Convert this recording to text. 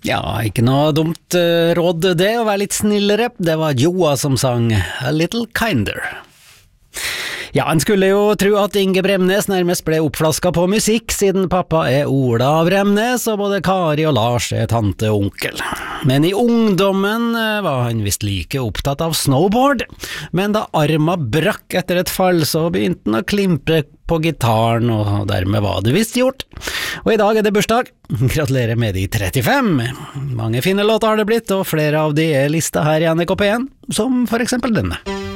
Ja, ikke noe dumt råd det, å være litt snillere. Det var Joa som sang A Little Kinder. Ja, en skulle jo tro at Inge Bremnes nærmest ble oppflasket på musikk, siden pappa er Ola Bremnes, og både Kari og Lars er tante og onkel. Men i ungdommen var han visst like opptatt av snowboard, men da arma brakk etter et fall, så begynte han å klimpre på gitaren, og dermed var det visst gjort. Og i dag er det bursdag. Gratulerer med de 35. Mange fine låter har det blitt, og flere av de er listet her i NRK P1, som for eksempel denne.